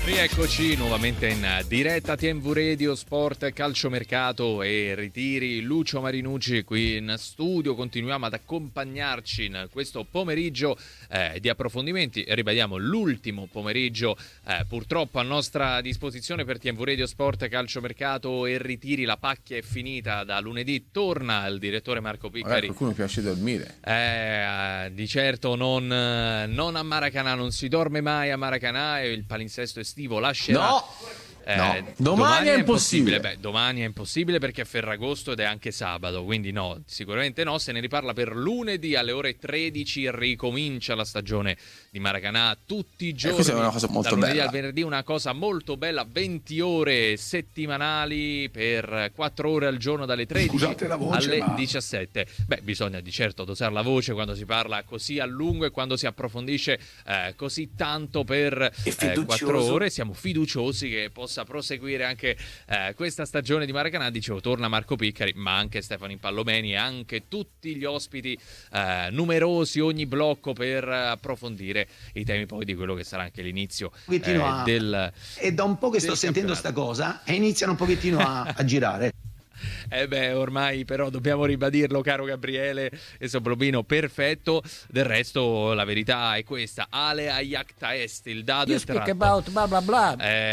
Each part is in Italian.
Rieccoci nuovamente in diretta TMV Radio Sport, calciomercato e ritiri. Lucio Marinucci qui in studio, continuiamo ad accompagnarci in questo pomeriggio di approfondimenti. Ribadiamo l'ultimo pomeriggio purtroppo a nostra disposizione per TMV Radio Sport, calciomercato e ritiri. La pacchia è finita, da lunedì torna il direttore Marco Piccari. Qualcuno piace dormire. Di certo non a Maracanã, non si dorme mai a Maracanã, e il palinsesto estivo lascerà. No, domani è impossibile. Beh, domani è impossibile perché è Ferragosto ed è anche sabato, quindi no, sicuramente no. Se ne riparla per lunedì alle ore 13, ricomincia la stagione di Maracanã tutti i giorni. Questa è una cosa molto dal lunedì bella. al venerdì, una cosa molto bella, 20 ore settimanali per 4 ore al giorno dalle 13 alle 17. Beh, bisogna di certo dosare la voce quando si parla così a lungo e quando si approfondisce così tanto per 4 ore. Siamo fiduciosi che possa proseguire anche questa stagione di Maracanã. Dicevo, torna Marco Piccari, ma anche Stefano Impallomeni e anche tutti gli ospiti numerosi, ogni blocco, per approfondire i temi poi di quello che sarà anche l'inizio del. È da un po' che sto sentendo sta cosa e iniziano un pochettino a girare. Ormai però dobbiamo ribadirlo, caro Gabriele e Soblobino, perfetto. Del resto la verità è questa: Ale Ayakta Est, il dado è tratto. About bla bla bla.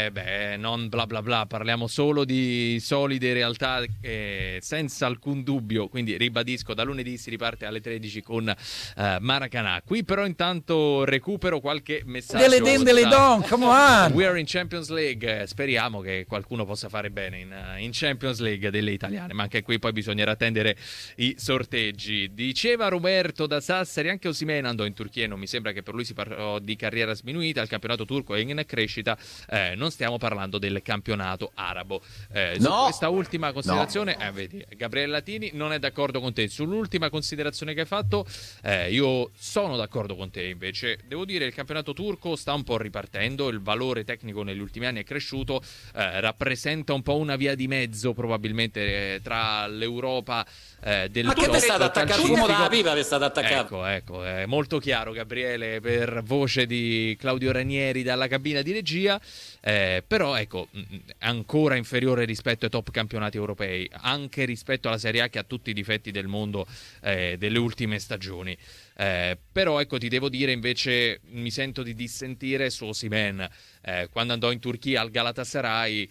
Non bla bla bla, parliamo solo di solide realtà, senza alcun dubbio. Quindi ribadisco, da lunedì si riparte alle 13 con Maracanã. Qui però intanto recupero qualche messaggio. Dele don, come on. We are in Champions League, speriamo che qualcuno possa fare bene in Champions League delle italiane, ma anche qui poi bisognerà attendere i sorteggi. Diceva Roberto da Sassari, anche Osimhen andò in Turchia e non mi sembra che per lui si parlò di carriera sminuita. Il campionato turco è in crescita, non stiamo parlando del campionato arabo. Su questa ultima considerazione, vedi, Gabriele Latini non è d'accordo con te. Sull'ultima considerazione che hai fatto, io sono d'accordo con te. Invece devo dire, il campionato turco sta un po' ripartendo, il valore tecnico negli ultimi anni è cresciuto, rappresenta un po' una via di mezzo probabilmente tra l'Europa del ma che vi state attaccando? Come da pipa vi state attaccando? Ecco, è molto chiaro, Gabriele, per voce di Claudio Ranieri dalla cabina di regia. Però ecco, ancora inferiore rispetto ai top campionati europei, anche rispetto alla Serie A, che ha tutti i difetti del mondo delle ultime stagioni. Però ecco, ti devo dire, invece mi sento di dissentire su Osimhen. Quando andò in Turchia al Galatasaray,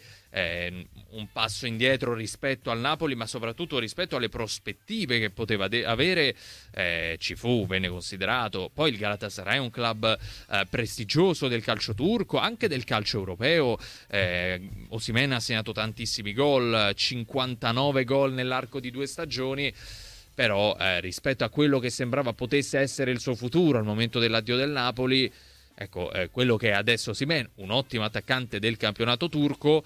un passo indietro rispetto al Napoli, ma soprattutto rispetto alle prospettive che poteva avere, ci fu, venne considerato. Poi il Galatasaray è un club prestigioso del calcio turco, anche del calcio europeo. Osimhen ha segnato tantissimi gol, 59 gol nell'arco di 2 stagioni. Però rispetto a quello che sembrava potesse essere il suo futuro al momento dell'addio del Napoli, ecco, quello che è adesso Osimhen, un ottimo attaccante del campionato turco,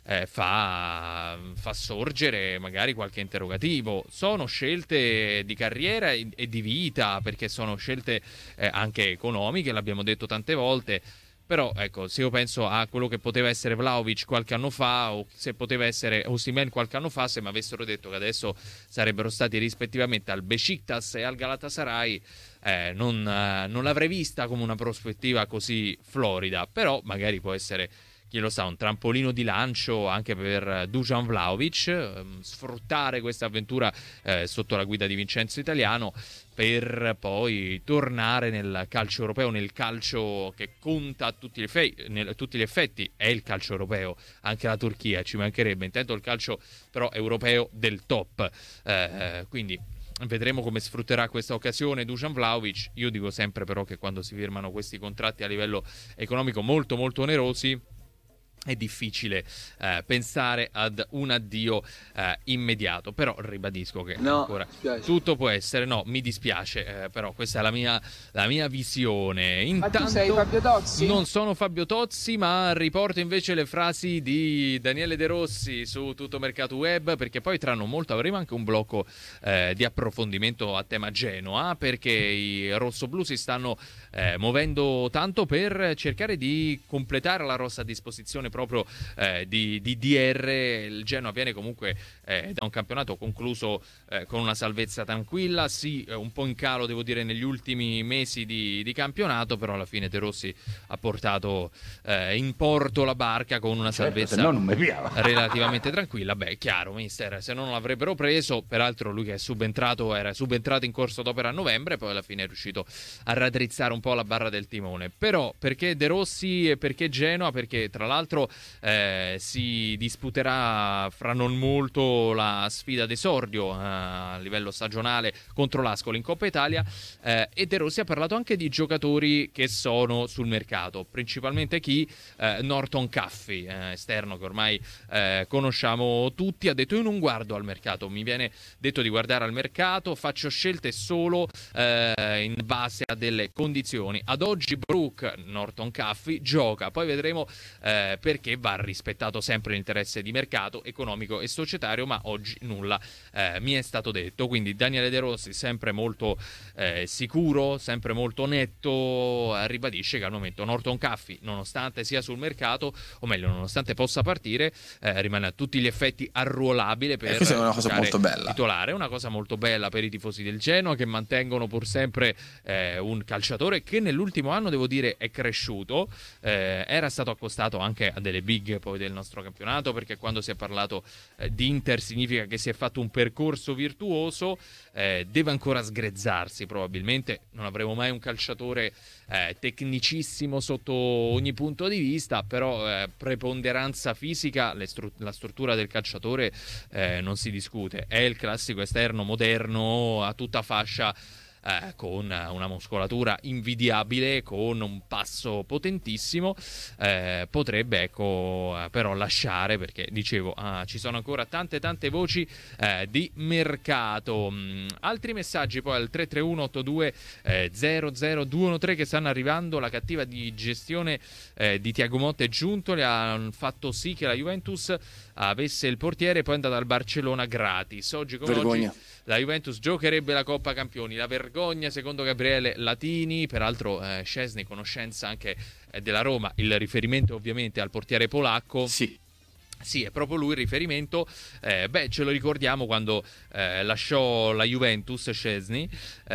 fa sorgere magari qualche interrogativo. Sono scelte di carriera e di vita, perché sono scelte anche economiche, l'abbiamo detto tante volte. Però ecco, se io penso a quello che poteva essere Vlahovic qualche anno fa, o se poteva essere Osimhen qualche anno fa, se mi avessero detto che adesso sarebbero stati rispettivamente al Beşiktaş e al Galatasaray, non l'avrei vista come una prospettiva così florida. Però magari può essere, chi lo sa, un trampolino di lancio anche per Dusan Vlahovic, sfruttare questa avventura sotto la guida di Vincenzo Italiano, per poi tornare nel calcio europeo, nel calcio che conta a tutti gli effetti, è il calcio europeo. Anche la Turchia, ci mancherebbe, intendo il calcio però europeo del top. Quindi vedremo come sfrutterà questa occasione Dusan Vlahovic. Io dico sempre però che quando si firmano questi contratti a livello economico molto molto onerosi, è difficile pensare ad un addio immediato. Però ribadisco che ancora tutto può essere. No, mi dispiace, però questa è la mia visione. Intanto, ma tu sei Fabio Tozzi? Non sono Fabio Tozzi, ma riporto invece le frasi di Daniele De Rossi su Tutto Mercato Web, perché poi tra non molto avremo anche un blocco di approfondimento a tema Genoa, perché i rossoblù si stanno muovendo tanto per cercare di completare la rossa a disposizione proprio di DR. Il Genoa viene comunque da un campionato concluso con una salvezza tranquilla, sì, un po' in calo devo dire negli ultimi mesi di campionato, però alla fine De Rossi ha portato in porto la barca con una salvezza relativamente tranquilla. Beh, chiaro, mister, se non l'avrebbero preso, peraltro lui che era subentrato in corso d'opera a novembre, poi alla fine è riuscito a raddrizzare un po' la barra del timone. Però perché De Rossi e perché Genoa? Perché tra l'altro si disputerà fra non molto la sfida d'esordio a livello stagionale contro l'Ascoli in Coppa Italia, e De Rossi ha parlato anche di giocatori che sono sul mercato, principalmente chi? Norton Caffey, esterno che ormai conosciamo tutti. Ha detto: io non guardo al mercato, mi viene detto di guardare al mercato, faccio scelte solo in base a delle condizioni. Ad oggi Brook, Norton Caffey, gioca, poi vedremo perché va rispettato sempre l'interesse di mercato, economico e societario, ma oggi nulla mi è stato detto. Quindi Daniele De Rossi sempre molto sicuro, sempre molto netto, ribadisce che al momento Norton Caffey, nonostante sia sul mercato, o meglio nonostante possa partire, rimane a tutti gli effetti arruolabile per questa è una cosa molto bella, titolare, una cosa molto bella per i tifosi del Genoa, che mantengono pur sempre un calciatore che nell'ultimo anno devo dire è cresciuto, era stato accostato anche a delle big poi del nostro campionato, perché quando si è parlato di Inter significa che si è fatto un percorso virtuoso, deve ancora sgrezzarsi probabilmente, non avremo mai un calciatore tecnicissimo sotto ogni punto di vista, però preponderanza fisica, la struttura del calciatore non si discute, è il classico esterno moderno a tutta fascia, con una muscolatura invidiabile, con un passo potentissimo, potrebbe però lasciare, perché dicevo ci sono ancora tante voci di mercato. Altri messaggi poi al 33182 00213 che stanno arrivando. La cattiva di gestione di Thiago Motta e Giuntoli ha fatto sì che la Juventus avesse il portiere e poi è andata al Barcellona gratis. Oggi come vergogna. oggi la Juventus giocherebbe la Coppa Campioni. La vergogna secondo Gabriele Latini, peraltro Szczesny, conoscenza anche della Roma, il riferimento ovviamente al portiere polacco. Sì, è proprio lui il riferimento. Ce lo ricordiamo quando lasciò la Juventus, Szczesny,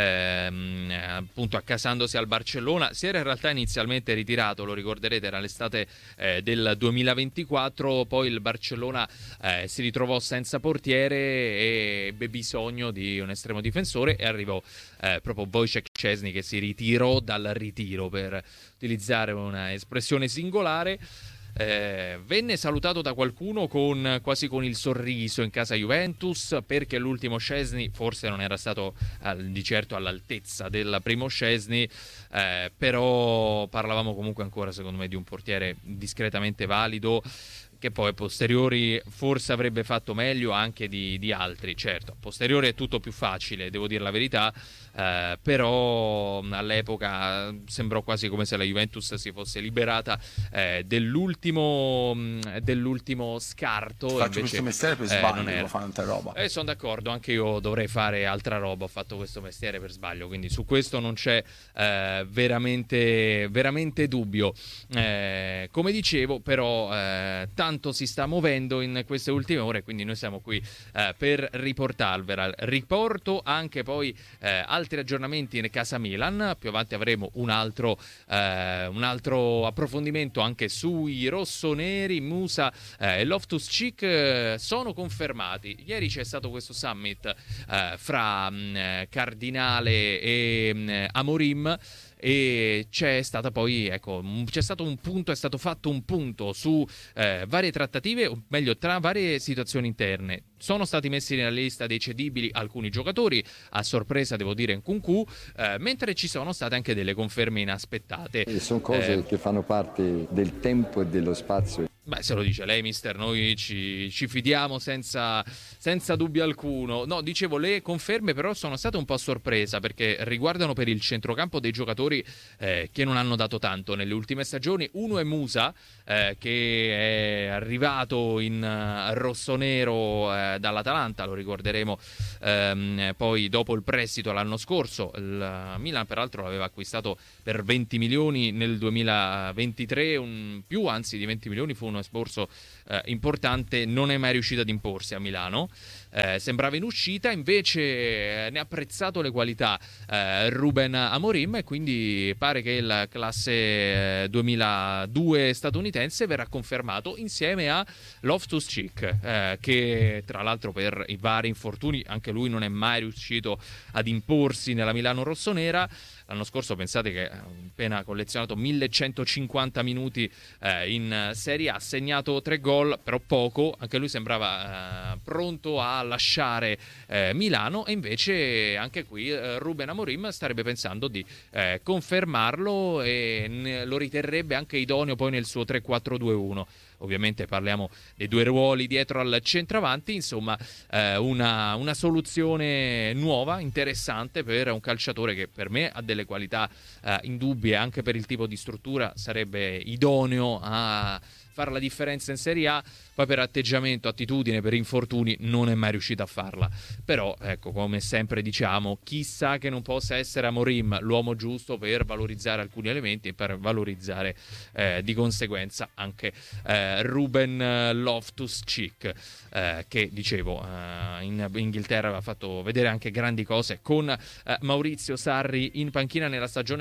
appunto accasandosi al Barcellona. Si era in realtà inizialmente ritirato, lo ricorderete, era l'estate del 2024, poi il Barcellona si ritrovò senza portiere e ebbe bisogno di un estremo difensore e arrivò proprio Wojciech Szczesny, che si ritirò dal ritiro, per utilizzare una espressione singolare. Venne salutato da qualcuno quasi con il sorriso in casa Juventus, perché l'ultimo Szczesny forse non era stato di certo all'altezza del primo Szczesny, però parlavamo comunque ancora secondo me di un portiere discretamente valido, che poi a posteriori forse avrebbe fatto meglio anche di altri. Certo, a posteriori è tutto più facile, devo dire la verità, però all'epoca sembrò quasi come se la Juventus si fosse liberata dell'ultimo scarto. Faccio invece, questo mestiere per sbaglio, devo fare altra roba. Sono d'accordo, anche io dovrei fare altra roba, ho fatto questo mestiere per sbaglio, quindi su questo non c'è veramente dubbio. Come dicevo, però tanto si sta muovendo in queste ultime ore, quindi noi siamo qui per riportarvela. Riporto anche poi altri aggiornamenti in casa Milan. Più avanti avremo un altro approfondimento anche sui rossoneri. Musa e Loftus-Cheek sono confermati. Ieri c'è stato questo summit fra Cardinale e Amorim, e c'è stato un punto, è stato fatto un punto su varie trattative, o meglio tra varie situazioni interne. Sono stati messi nella lista dei cedibili alcuni giocatori, a sorpresa devo dire Nkunku, mentre ci sono state anche delle conferme inaspettate. E sono cose che fanno parte del tempo e dello spazio. Beh, se lo dice lei, mister, noi ci fidiamo senza dubbio alcuno. No, dicevo, le conferme però sono state un po' a sorpresa, perché riguardano per il centrocampo dei giocatori che non hanno dato tanto nelle ultime stagioni. Uno è Musa, che è arrivato in rossonero dall'Atalanta, lo ricorderemo, poi dopo il prestito l'anno scorso. Il Milan peraltro l'aveva acquistato per 20 milioni nel 2023, più anzi di 20 milioni fu uno trascorso importante, non è mai riuscito ad imporsi a Milano. Sembrava in uscita, invece ne ha apprezzato le qualità Ruben Amorim, e quindi pare che il classe 2002 statunitense verrà confermato insieme a Loftus-Cheek, che tra l'altro per i vari infortuni anche lui non è mai riuscito ad imporsi nella Milano rossonera. L'anno scorso pensate che ha appena collezionato 1150 minuti in Serie A, ha segnato 3 gol, però poco, anche lui sembrava pronto a lasciare Milano, e invece anche qui Ruben Amorim starebbe pensando di confermarlo e lo riterrebbe anche idoneo poi nel suo 3-4-2-1. Ovviamente parliamo dei 2 ruoli dietro al centravanti, insomma una soluzione nuova, interessante per un calciatore che per me ha delle qualità indubbie, anche per il tipo di struttura sarebbe idoneo a fare la differenza in Serie A. Poi per atteggiamento, attitudine, per infortuni non è mai riuscito a farla. Però ecco, come sempre diciamo, chissà che non possa essere Amorim l'uomo giusto per valorizzare alcuni elementi e per valorizzare di conseguenza anche Ruben Loftus-Cheek, che dicevo in Inghilterra aveva fatto vedere anche grandi cose con Maurizio Sarri in panchina nella stagione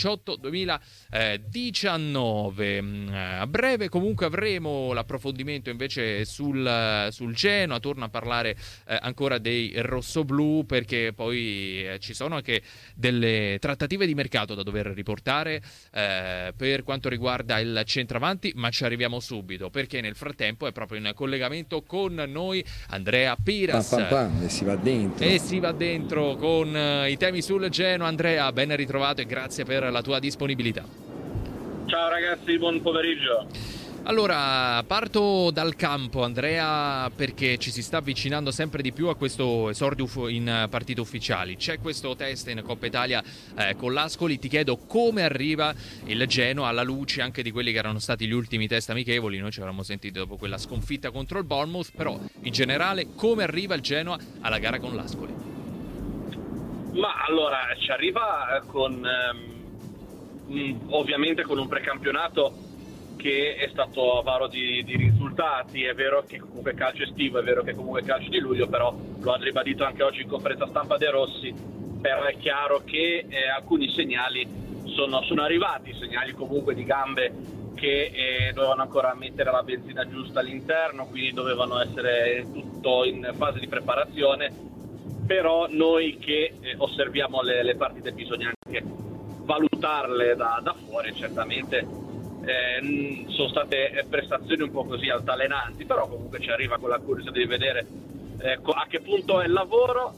2018-2019. A breve comunque avremo l'approfondimento invece sul Genoa. Torno a parlare ancora dei rossoblù, perché poi ci sono anche delle trattative di mercato da dover riportare per quanto riguarda il centravanti, ma ci arriviamo subito, perché nel frattempo è proprio in collegamento con noi Andrea Piras. E si va dentro con i temi sul Genoa. Andrea, ben ritrovato e grazie per la tua disponibilità. Ciao ragazzi, buon pomeriggio. Allora, parto dal campo, Andrea, perché ci si sta avvicinando sempre di più a questo esordio in partite ufficiali. C'è questo test in Coppa Italia con l'Ascoli. Ti chiedo come arriva il Genoa alla luce anche di quelli che erano stati gli ultimi test amichevoli. Noi ci avevamo sentito dopo quella sconfitta contro il Bournemouth, però in generale come arriva il Genoa alla gara con l'Ascoli? Ma allora, ci arriva con ovviamente con un precampionato che è stato avaro di risultati. È vero che comunque calcio estivo, è vero che comunque calcio di luglio, però lo ha ribadito anche oggi in conferenza stampa De Rossi. Però è chiaro che alcuni segnali sono arrivati, segnali comunque di gambe che dovevano ancora mettere la benzina giusta all'interno, quindi dovevano essere tutto in fase di preparazione. Però noi che osserviamo le partite bisogna anche valutarle da fuori. Certamente sono state prestazioni un po' così altalenanti, però comunque ci arriva con la curiosità di vedere a che punto è il lavoro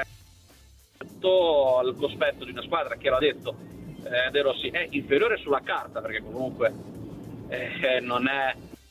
al cospetto di una squadra che, l'ha detto De Rossi, è inferiore sulla carta, perché comunque non è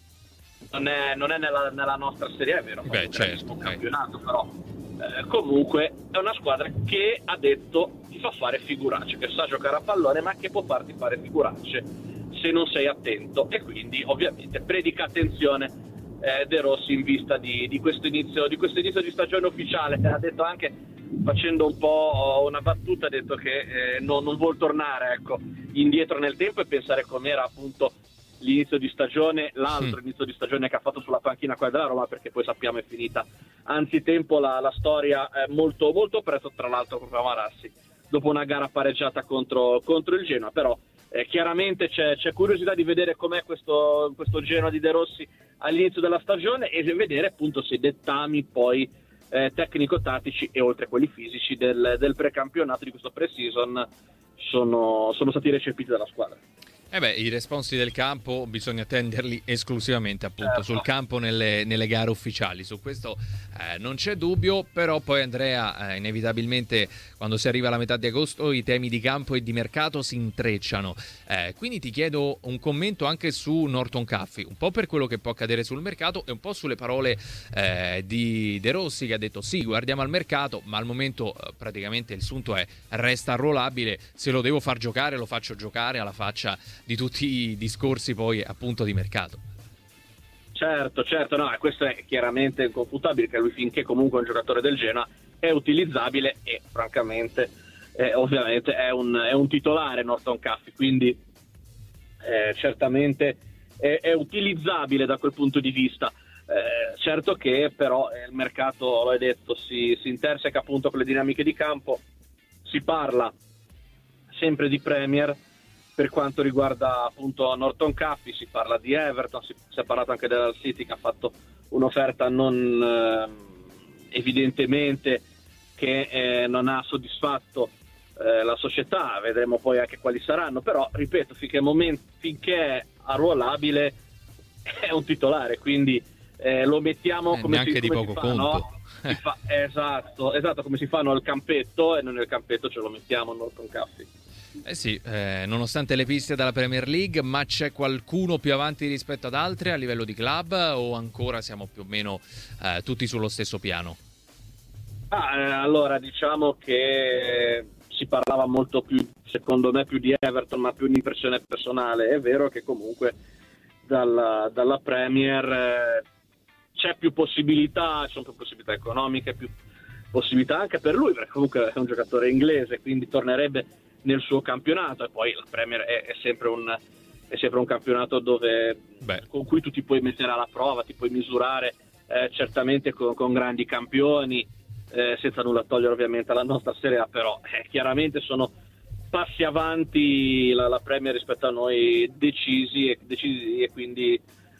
nella nostra Serie A, è vero, certo, campionato, però comunque è una squadra che ha detto ti fa fare figuracce, che sa giocare a pallone, ma che può farti fare figuracce se non sei attento, e quindi ovviamente predica attenzione De Rossi in vista di questo inizio di stagione ufficiale. Ha detto anche, facendo un po' una battuta, ha detto che non vuol tornare indietro nel tempo e pensare com'era appunto l'inizio di stagione, l'altro inizio di stagione che ha fatto sulla panchina qua della Roma, perché poi sappiamo è finita anzitempo la storia molto, molto presto, tra l'altro proprio a Marassi, dopo una gara pareggiata contro il Genoa. Però chiaramente c'è curiosità di vedere com'è questo Genoa di De Rossi all'inizio della stagione e vedere appunto se i dettami poi tecnico-tattici e oltre a quelli fisici del precampionato, di questo pre-season, sono stati recepiti dalla squadra. I responsi del campo bisogna tenderli esclusivamente appunto sul campo nelle gare ufficiali, su questo non c'è dubbio. Però poi Andrea, inevitabilmente quando si arriva alla metà di agosto i temi di campo e di mercato si intrecciano, quindi ti chiedo un commento anche su Norton Caffey, un po' per quello che può accadere sul mercato e un po' sulle parole di De Rossi, che ha detto sì, guardiamo al mercato, ma al momento praticamente il sunto è resta arruolabile, se lo devo far giocare lo faccio giocare, alla faccia di tutti i discorsi poi appunto di mercato. Certo, no, questo è chiaramente inconfutabile, che lui, finché comunque è un giocatore del Genoa, è utilizzabile e francamente ovviamente è un titolare Norton Caffey, quindi certamente è utilizzabile da quel punto di vista. Certo che però il mercato, l'hai detto, si interseca appunto con le dinamiche di campo. Si parla sempre di Premier per quanto riguarda appunto Norton Caffey, si parla di Everton, si è parlato anche dell'Hull City, che ha fatto un'offerta non evidentemente che non ha soddisfatto la società. Vedremo poi anche quali saranno, però ripeto, finché è arruolabile è un titolare, quindi lo mettiamo come neanche di poco conto, no? Esatto, come si fanno al campetto, e noi nel campetto ce lo mettiamo Norton Caffey. Sì, nonostante le piste dalla Premier League, ma c'è qualcuno più avanti rispetto ad altri a livello di club, o ancora siamo più o meno tutti sullo stesso piano? Allora diciamo che si parlava molto più, secondo me, più di Everton, ma più un'impressione personale. È vero che comunque dalla Premier c'è più possibilità, ci sono più possibilità economiche, più possibilità anche per lui, perché comunque è un giocatore inglese, quindi tornerebbe nel suo campionato. E poi la Premier è sempre un campionato dove con cui tu ti puoi mettere alla prova, ti puoi misurare certamente con grandi campioni, senza nulla togliere ovviamente alla nostra Serie A, però chiaramente sono passi avanti la Premier rispetto a noi, decisi e quindi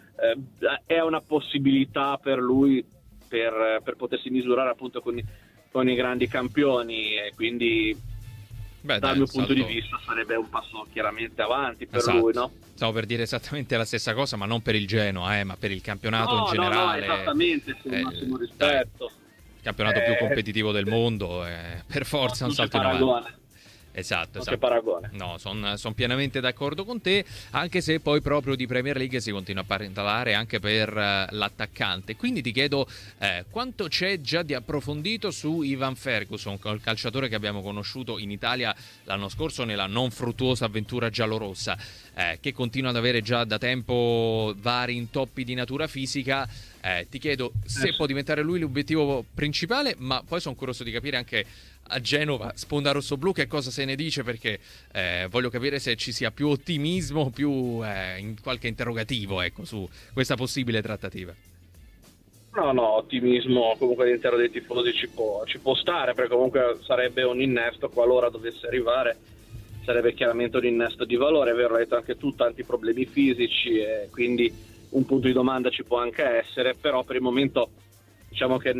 è una possibilità per lui per potersi misurare appunto con i grandi campioni, e quindi dal mio punto di vista sarebbe un passo chiaramente avanti per lui, no? Stavo per dire esattamente la stessa cosa, ma non per il Genoa, ma per il campionato in generale. No, esattamente, con il massimo rispetto. Il campionato più competitivo del mondo, per forza un salto in avanti. Esatto. Che paragone. No, sono pienamente d'accordo con te, anche se poi proprio di Premier League si continua a parlare anche per l'attaccante. Quindi ti chiedo quanto c'è già di approfondito su Ivan Ferguson, il calciatore che abbiamo conosciuto in Italia l'anno scorso nella non fruttuosa avventura giallorossa, che continua ad avere già da tempo vari intoppi di natura fisica. Ti chiedo se può diventare lui l'obiettivo principale, ma poi sono curioso di capire anche a Genova, sponda rossoblu, che cosa se ne dice, perché voglio capire se ci sia più ottimismo, più qualche interrogativo su questa possibile trattativa. No, ottimismo comunque all'interno dei tifosi ci può stare, perché comunque sarebbe un innesto, qualora dovesse arrivare, sarebbe chiaramente un innesto di valore. È vero, hai detto anche tu, tanti problemi fisici, e quindi un punto di domanda ci può anche essere, però per il momento diciamo che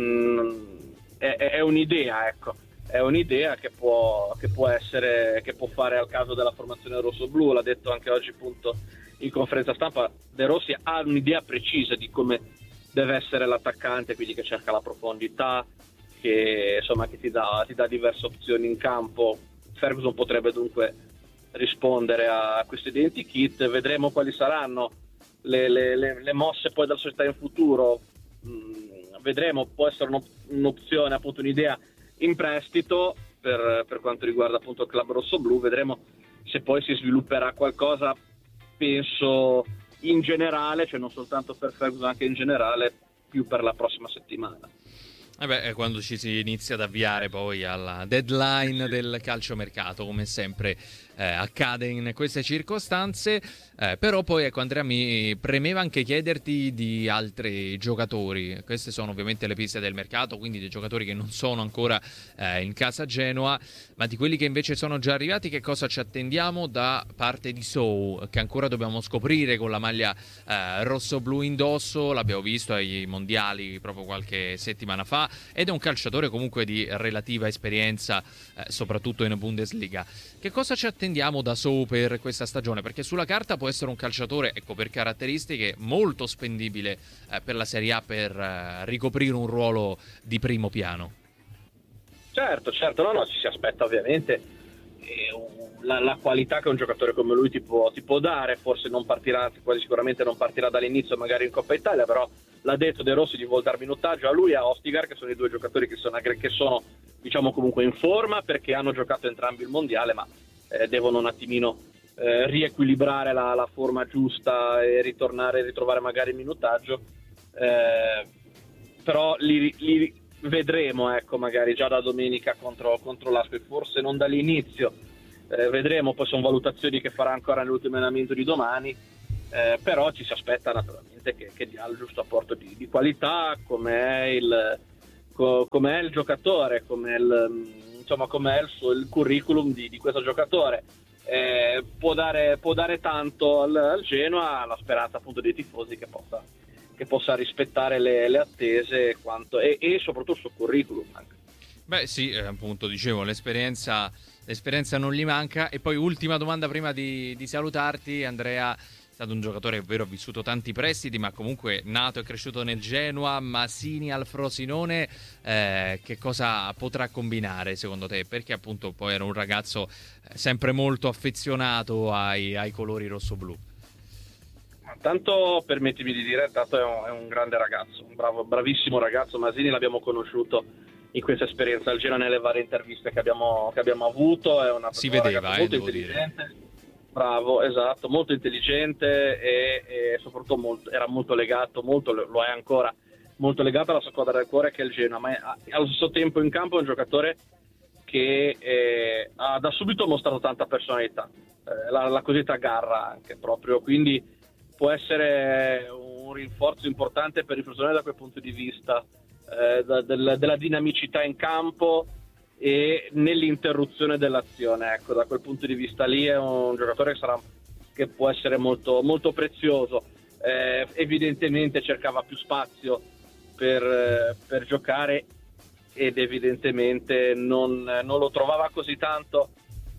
è un'idea, è un'idea che può essere, che può fare al caso della formazione rossoblu. L'ha detto anche oggi appunto in conferenza stampa De Rossi, ha un'idea precisa di come deve essere l'attaccante, quindi che cerca la profondità, che insomma che ti dà diverse opzioni in campo. Ferguson potrebbe dunque rispondere a questo identikit. Vedremo quali saranno le mosse poi della società in futuro. Vedremo, può essere un'opzione, appunto un'idea in prestito per quanto riguarda appunto il club rossoblu. Vedremo se poi si svilupperà qualcosa, penso in generale, cioè non soltanto per Ferguson, anche in generale, più per la prossima settimana. Quando ci si inizia ad avviare poi alla deadline del calciomercato, come sempre accade in queste circostanze. Però poi Andrea, mi premeva anche chiederti di altri giocatori. Queste sono ovviamente le piste del mercato, quindi dei giocatori che non sono ancora in casa Genoa, ma di quelli che invece sono già arrivati, che cosa ci attendiamo da parte di Sow, che ancora dobbiamo scoprire con la maglia rosso-blu indosso. L'abbiamo visto ai mondiali proprio qualche settimana fa, ed è un calciatore comunque di relativa esperienza, soprattutto in Bundesliga. Che cosa ci attendiamo da Sow per questa stagione? Perché sulla carta può essere un calciatore, per caratteristiche, molto spendibile per la Serie A, per ricoprire un ruolo di primo piano. Certo, no, ci si aspetta ovviamente la qualità che un giocatore come lui ti può dare. Forse non partirà, quasi sicuramente non partirà dall'inizio magari in Coppa Italia, però l'ha detto De Rossi di vuol dar minutaggio a lui e a Ostigar, che sono i due giocatori che sono diciamo comunque in forma, perché hanno giocato entrambi il mondiale, ma devono un attimino riequilibrare la forma giusta e ritrovare magari il minutaggio, però li vedremo, magari già da domenica contro l'Ascoli, forse non dall'inizio, vedremo. Poi sono valutazioni che farà ancora nell'ultimo allenamento di domani, però ci si aspetta naturalmente che dia il giusto apporto di qualità, com'è il giocatore, com'è il curriculum di questo giocatore. Può dare tanto al Genoa, la speranza appunto dei tifosi che possa rispettare le attese e soprattutto il suo curriculum anche. Beh sì, appunto dicevo, l'esperienza non gli manca. E poi ultima domanda prima di salutarti, Andrea. È stato un giocatore, è vero, ha vissuto tanti prestiti, ma comunque nato e cresciuto nel Genoa. Masini al Frosinone, che cosa potrà combinare secondo te? Perché appunto poi era un ragazzo sempre molto affezionato ai colori rossoblù. Tanto permettimi di dire, tanto è un grande ragazzo, un bravissimo ragazzo. Masini l'abbiamo conosciuto in questa esperienza al Genoa, nelle varie interviste che abbiamo avuto. È una si vedeva, molto devo intelligente. Dire. Bravo, esatto, molto intelligente e soprattutto lo è ancora, molto legato alla sua squadra del cuore che è il Genoa, ma allo stesso tempo in campo è un giocatore che ha da subito mostrato tanta personalità, la cosiddetta garra anche proprio, quindi può essere un rinforzo importante per il Frosinone da quel punto di vista, della dinamicità in campo e nell'interruzione dell'azione. Ecco, da quel punto di vista lì è un giocatore che può essere molto, molto prezioso. Evidentemente cercava più spazio per giocare ed evidentemente non lo trovava così tanto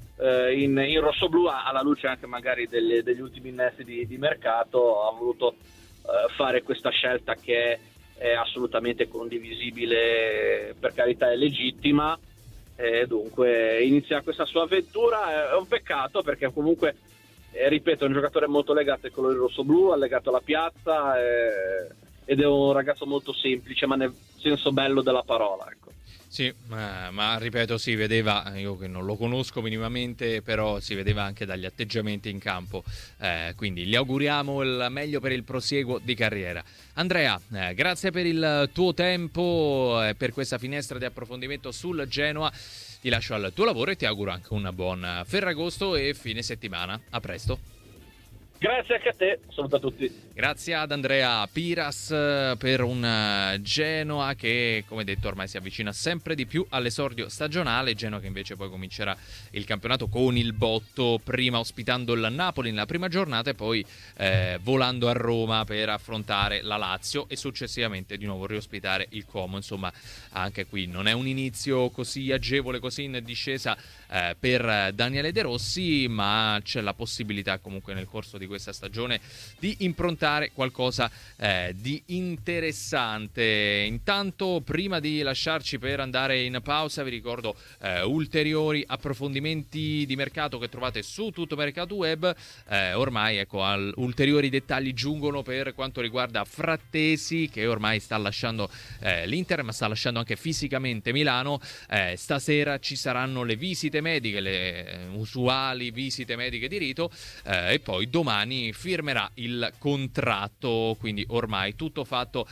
in rossoblù, alla luce anche magari degli ultimi innesti di mercato. Ha voluto fare questa scelta che è assolutamente condivisibile, per carità è legittima, e dunque inizia questa sua avventura. È un peccato perché comunque, ripeto, è un giocatore molto legato ai colori rossoblù, legato alla piazza, ed è un ragazzo molto semplice, ma nel senso bello della parola, ecco. Sì, ma ripeto, si vedeva, io che non lo conosco minimamente, però si vedeva anche dagli atteggiamenti in campo, quindi gli auguriamo il meglio per il prosieguo di carriera. Andrea, grazie per il tuo tempo, per questa finestra di approfondimento sul Genoa. Ti lascio al tuo lavoro e ti auguro anche un buon Ferragosto e fine settimana. A presto. Grazie anche a te, saluto a tutti. Grazie ad Andrea Piras per un Genoa che, come detto, ormai si avvicina sempre di più all'esordio stagionale. Genoa che invece poi comincerà il campionato con il botto, prima ospitando il Napoli nella prima giornata e poi volando a Roma per affrontare la Lazio e successivamente di nuovo riospitare il Como. Insomma, anche qui non è un inizio così agevole, così in discesa per Daniele De Rossi, ma c'è la possibilità comunque nel corso di questa stagione di improntare qualcosa di interessante. Intanto, prima di lasciarci per andare in pausa, vi ricordo ulteriori approfondimenti di mercato che trovate su Tutto Mercato Web. Ormai ulteriori dettagli giungono per quanto riguarda Frattesi, che ormai sta lasciando l'Inter, ma sta lasciando anche fisicamente Milano. Stasera ci saranno le visite mediche, le usuali visite mediche di rito, e poi domani firmerà il contratto, quindi ormai tutto fatto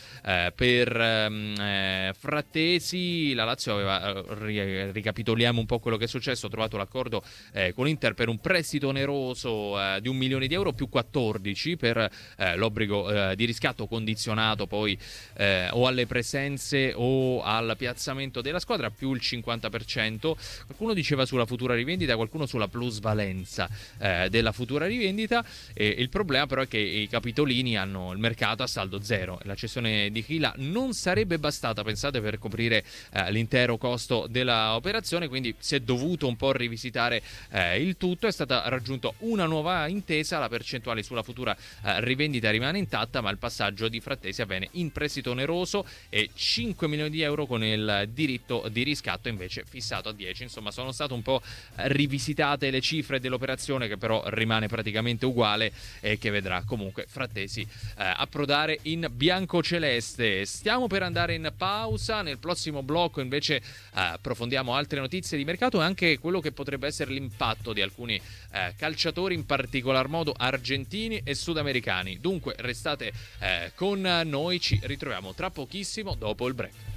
per Frattesi. La Lazio aveva, ricapitoliamo un po' quello che è successo, ha trovato l'accordo con l'Inter per un prestito oneroso di 1 milione di euro più 14 per l'obbligo di riscatto condizionato poi o alle presenze o al piazzamento della squadra, più il 50%. Qualcuno diceva sulla futura rivendita, qualcuno sulla plusvalenza della futura rivendita. E il problema però è che i capitolini hanno il mercato a saldo zero e la cessione di Chila non sarebbe bastata, pensate, per coprire l'intero costo dell'operazione, quindi si è dovuto un po' rivisitare il tutto. È stata raggiunta una nuova intesa, la percentuale sulla futura rivendita rimane intatta, ma il passaggio di Frattesi avviene in prestito oneroso e 5 milioni di euro con il diritto di riscatto invece fissato a 10. Insomma, sono state un po' rivisitate le cifre dell'operazione, che però rimane praticamente uguale e che vedrà comunque Frattesi approdare in biancoceleste. Stiamo per andare in pausa. Nel prossimo blocco invece approfondiamo altre notizie di mercato e anche quello che potrebbe essere l'impatto di alcuni calciatori, in particolar modo argentini e sudamericani. Dunque restate con noi, ci ritroviamo tra pochissimo dopo il break.